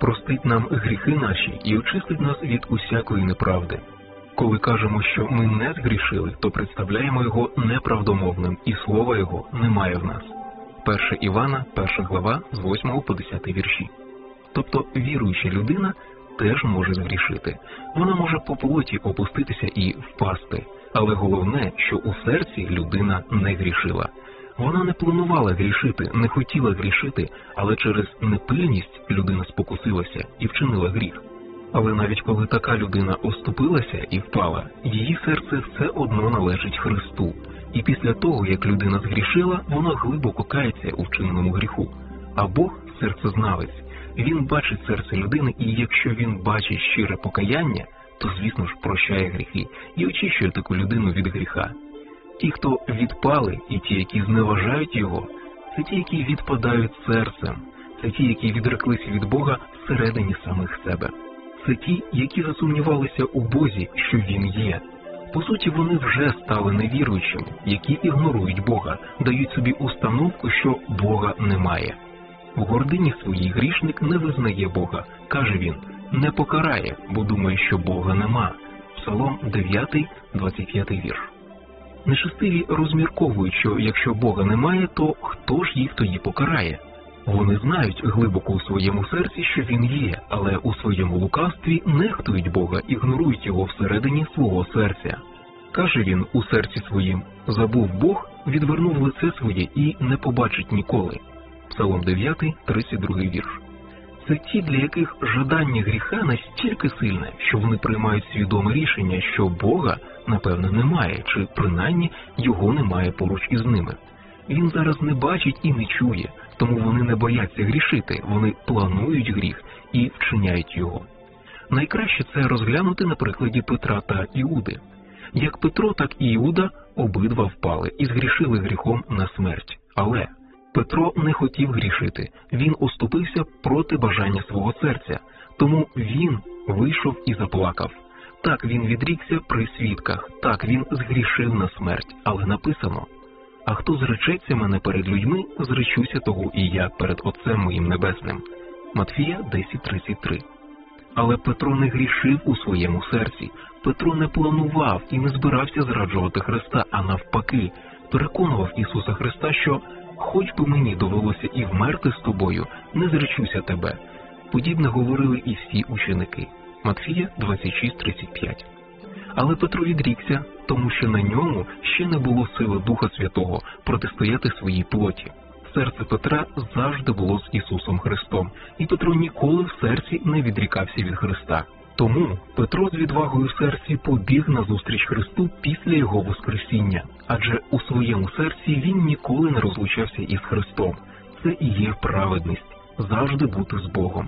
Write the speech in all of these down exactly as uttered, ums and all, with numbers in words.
простить нам гріхи наші і очистить нас від усякої неправди. Коли кажемо, що ми не згрішили, то представляємо його неправдомовним, і слова його немає в нас. перше Івана, перша глава, з восьмого по десятий вірші. Тобто віруюча людина теж може згрішити. Вона може по плоті опуститися і впасти. Але головне, що у серці людина не грішила. Вона не планувала грішити, не хотіла грішити, але через непильність людина спокусилася і вчинила гріх. Але навіть коли така людина оступилася і впала, її серце все одно належить Христу. І після того, як людина згрішила, вона глибоко кається у вчиненому гріху. А Бог – серцезнавець. Він бачить серце людини, і якщо він бачить щире покаяння, то, звісно ж, прощає гріхи і очищує таку людину від гріха. Ті, хто відпали, і ті, які зневажають його, це ті, які відпадають серцем, це ті, які відреклися від Бога всередині самих себе. Це ті, які засумнівалися у Бозі, що Він є. По суті, вони вже стали невіруючими, які ігнорують Бога, дають собі установку, що Бога немає. В гордині своїй грішник не визнає Бога, каже він, не покарає, бо думає, що Бога нема. Псалом дев'ятий, двадцять п'ятий вірш. Нечестиві розмірковують, що якщо Бога немає, то хто ж їх тоді покарає? Вони знають глибоко у своєму серці, що Він є, але у своєму лукавстві нехтують Бога, ігнорують Його всередині свого серця. Каже він у серці своїм, забув Бог, відвернув лице своє і не побачить ніколи. Псалом дев'ятий, тридцять другий вірш. Це ті, для яких жадання гріха настільки сильне, що вони приймають свідоме рішення, що Бога, напевно, немає, чи принаймні Його немає поруч із ними. Він зараз не бачить і не чує, тому вони не бояться грішити, вони планують гріх і вчиняють його. Найкраще це розглянути на прикладі Петра та Іуди. Як Петро, так і Іуда обидва впали і згрішили гріхом на смерть. Але Петро не хотів грішити, він уступився проти бажання свого серця, тому він вийшов і заплакав. Так він відрікся при свідках, так він згрішив на смерть, але написано: «А хто зречеться мене перед людьми, зречуся того і я перед Отцем моїм Небесним». Матфія десять тридцять три. Але Петро не грішив у своєму серці. Петро не планував і не збирався зраджувати Христа, а навпаки, переконував Ісуса Христа, що «хоч би мені довелося і вмерти з тобою, не зречуся тебе». Подібне говорили і всі ученики. Матфія двадцять шість тридцять п'ять. Але Петро відрікся, тому що на ньому ще не було сили Духа Святого протистояти своїй плоті. Серце Петра завжди було з Ісусом Христом, і Петро ніколи в серці не відрікався від Христа. Тому Петро з відвагою в серці побіг назустріч Христу після Його Воскресіння, адже у своєму серці він ніколи не розлучався із Христом. Це і є праведність – завжди бути з Богом.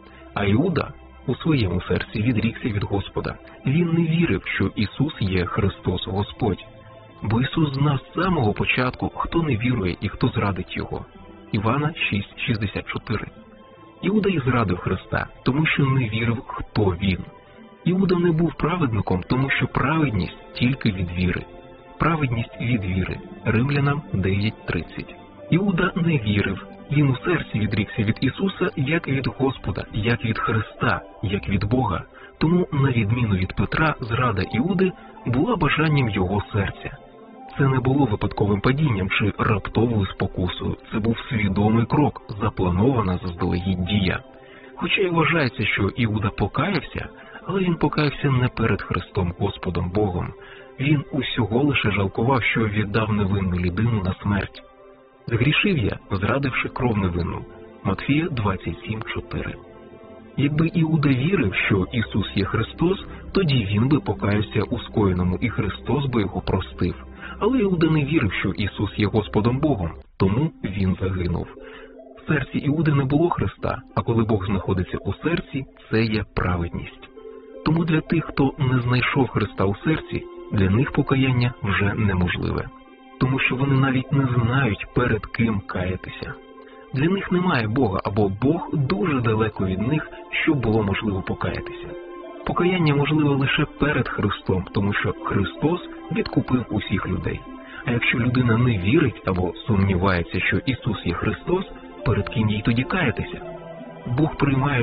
А Іуда у своєму серці відрікся від Господа. Він не вірив, що Ісус є Христос Господь. Бо Ісус знав з самого початку, хто не вірує і хто зрадить Його. Івана шість шістдесят чотири. Іуда й зрадив Христа, тому що не вірив, хто Він. Іуда не був праведником, тому що праведність тільки від віри. Праведність від віри. Римлянам дев'ять тридцять. Іуда не вірив. Він у серці відрікся від Ісуса як від Господа, як від Христа, як від Бога. Тому, на відміну від Петра, зрада Іуди була бажанням його серця. Це не було випадковим падінням чи раптовою спокусою. Це був свідомий крок, запланована заздалегідь дія. Хоча й вважається, що Іуда покаявся, але він покаявся не перед Христом Господом Богом. Він усього лише жалкував, що віддав невинну людину на смерть. Згрішив я, зрадивши кров невинну. Матфія двадцять сім чотири. Якби Іуда вірив, що Ісус є Христос, тоді він би покаявся у скоєному, і Христос би його простив. Але Іуда не вірив, що Ісус є Господом Богом, тому він загинув. В серці Іуди не було Христа, а коли Бог знаходиться у серці, це є праведність. Тому для тих, хто не знайшов Христа у серці, для них покаяння вже неможливе. Тому що вони навіть не знають, перед ким каятися. Для них немає Бога, або Бог дуже далеко від них, щоб було можливо покаятися. Покаяння можливе лише перед Христом, тому що Христос відкупив усіх людей. А якщо людина не вірить або сумнівається, що Ісус є Христос, перед ким їй тоді каятися? Бог приймає